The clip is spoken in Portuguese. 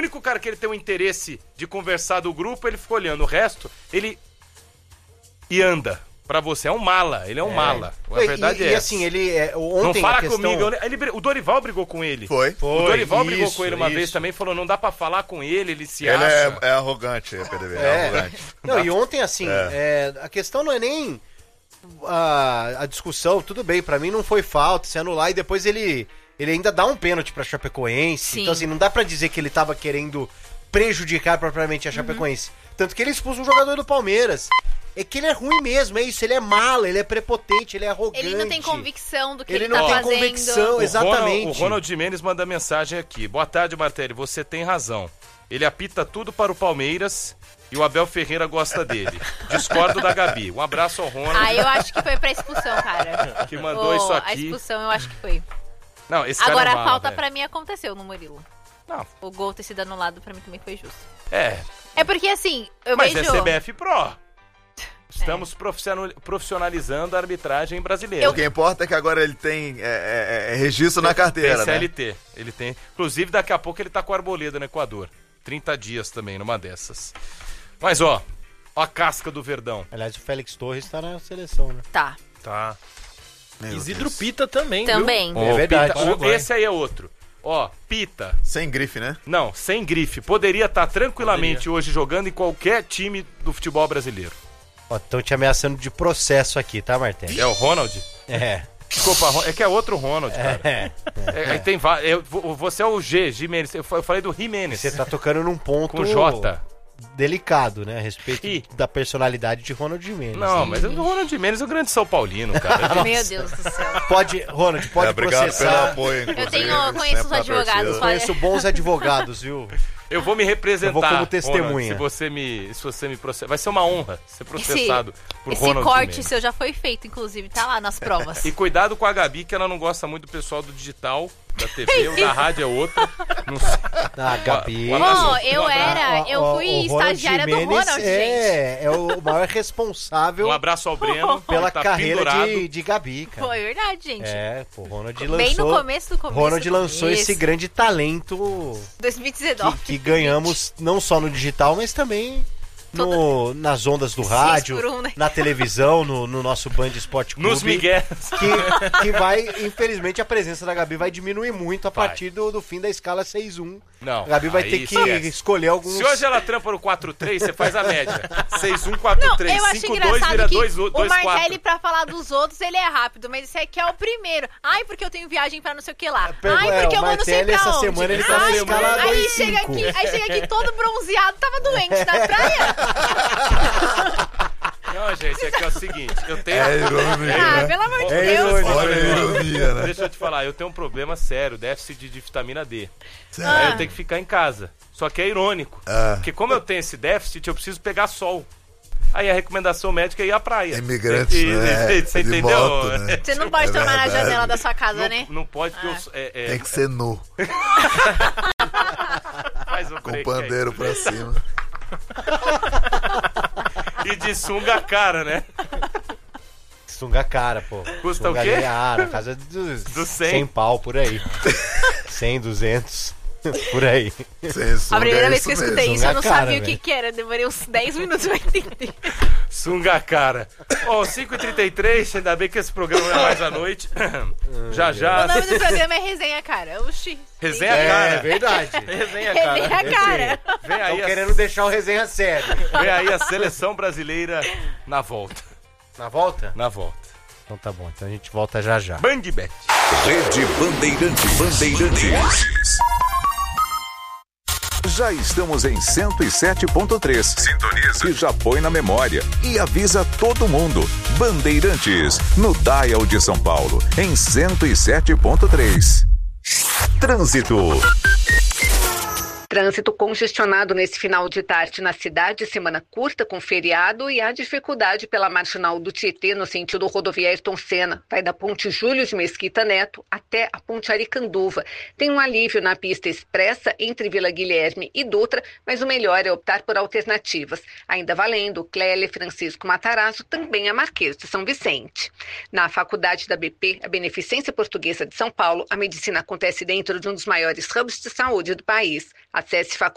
único cara que ele tem um interesse de conversar do grupo, ele ficou olhando. O resto, ele... E anda. Pra você, é um mala. Ele é um mala. A verdade é essa. Assim, ele... ontem não fala comigo. O Dorival brigou com ele. Foi. O Dorival brigou com ele uma vez também. Falou, não dá pra falar com ele. Ele se ele acha... é arrogante, PDV. É arrogante. Não, e ontem, assim, a questão não é nem a discussão. Tudo bem, pra mim não foi falta se anular. E depois ele ainda dá um pênalti pra Chapecoense. Sim. Então, assim, não dá pra dizer que ele tava querendo prejudicar propriamente a Chapecoense. Tanto que ele expulsa um jogador do Palmeiras. É que ele é ruim mesmo, é isso. Ele é mala, ele é prepotente, ele é arrogante. Ele não tem convicção do que ele não tá tem fazendo. convicção, exatamente. O Ronald Gimenez manda mensagem aqui. Boa tarde, Martelli. Você tem razão. Ele apita tudo para o Palmeiras e o Abel Ferreira gosta dele. Discordo da Gabi. Um abraço ao Ronald. Eu acho que foi pra expulsão, cara. Que mandou isso aqui. A expulsão eu acho que foi. Não, esse cara Agora, é a mala, falta velho. pra mim aconteceu no Murilo. Não. O gol ter sido anulado pra mim também foi justo. É. É porque, assim, eu Mas vejo... é CBF Pro. Estamos profissionalizando a arbitragem brasileira. O que importa é que agora ele tem registro na carteira, tem CLT. Ele tem. Inclusive, daqui a pouco ele tá com a Arboleda no Equador. 30 dias também, numa dessas. Mas, ó a casca do Verdão. Aliás, o Félix Torres tá na seleção, né? Tá. Isidro Pita também, Também. É verdade. Pita, esse aí é outro. Ó, Pita. Sem grife, né? Não, sem grife. Poderia estar tranquilamente hoje jogando em qualquer time do futebol brasileiro. Ó, estão te ameaçando de processo aqui, tá, Martelli? É o Ronald? É. Desculpa, é que é outro Ronald, cara. Tem vários. Você é o Gimenez. Eu falei do Jimenez. Você tá tocando num ponto Com J. delicado, né? A respeito da personalidade de Ronald Gimenez. Não, mas o Ronald Gimenez é o grande São Paulino, cara. Meu Deus do céu. Ronald, pode obrigado processar. pelo apoio, Eu conheço os advogados. Conheço bons advogados, viu? Eu vou me representar. Eu vou como testemunha. Ronald, se você me processar. Vai ser uma honra ser processado por Esse Ronald corte Gimenez. seu já foi feito, inclusive. Tá lá nas provas. E cuidado com a Gabi, que ela não gosta muito do pessoal do digital, da TV, o da rádio é outro. Não sei. Gabi. Eu fui estagiária do Ronald, gente. É o maior responsável Um abraço ao Breno. pela tá carreira pendurado. de Gabi, cara. Foi verdade, gente. O Ronald lançou... Bem no começo do começo. Ronald lançou esse grande talento 2019. que ganhamos não só no digital, mas também nas ondas do rádio, né? na televisão, no nosso Band Esporte Clube. Nos migués. Que vai, infelizmente, a presença da Gabi vai diminuir muito a partir do fim da escala 6-1. Não. A Gabi vai ter que escolher alguns... Se hoje ela trampa no 4-3, você faz a média. 6-1, 4-3. Eu acho 5-2 engraçado vira que 2-4. o Martelli, pra falar dos outros, ele é rápido, mas esse aqui é o primeiro. Ai, porque eu tenho viagem pra não sei o que lá. Ai, porque eu vou não sei pra essa onde. semana ele tá na escala 2-5. Aí chega aqui todo bronzeado, tava doente na praia. Não, gente, aqui é o seguinte, eu tenho... É ironia, pelo amor de Deus. Olha a ironia, né? Deixa eu te falar, eu tenho um problema sério, déficit de vitamina D. Sério? Aí eu tenho que ficar em casa. Só que é irônico, porque como eu tenho esse déficit, eu preciso pegar sol. Aí a recomendação médica é ir à praia. Imigrantes, né? Você De entendeu? moto, né? Você não pode tomar na janela da sua casa, né? Não pode, porque Tem que ser nu, faz o com o break pandeiro aí. pra cima. E de sunga a cara, né? Sunga cara, pô. Custa sunga o quê? Na casa dos Do 100. 100 pau, por aí. 100, 200, por aí. A primeira vez que eu escutei isso, eu não Sunga cara, sabia o que era. Demorei uns 10 minutos pra entender. Sunga a cara. Ó, 5h33, ainda bem que esse programa não é mais à noite. Já. O nome do programa é Resenha Cara. Oxi. Resenha a cara. É verdade. Resenha a Resenha cara. Cara. Vem aí, Estão querendo deixar o resenha sério. vem aí a seleção brasileira na volta. Na volta? Na volta. Então tá bom, então a gente volta já já. Bandbet. Rede Bandeirantes. Já estamos em 107.3. Sintoniza. E já põe na memória. E avisa todo mundo. Bandeirantes, no Dial de São Paulo, em 107.3. Trânsito. Trânsito congestionado nesse final de tarde na cidade, semana curta com feriado e há dificuldade pela marginal do Tietê no sentido rodovia Ayrton Senna. Vai da ponte Júlio de Mesquita Neto até a ponte Aricanduva. Tem um alívio na pista expressa entre Vila Guilherme e Dutra, mas o melhor é optar por alternativas. Ainda valendo Clélia Francisco Matarazzo, também a Marquês de São Vicente. Na faculdade da BP, a Beneficência Portuguesa de São Paulo, a medicina acontece dentro de um dos maiores hubs de saúde do país. Acesse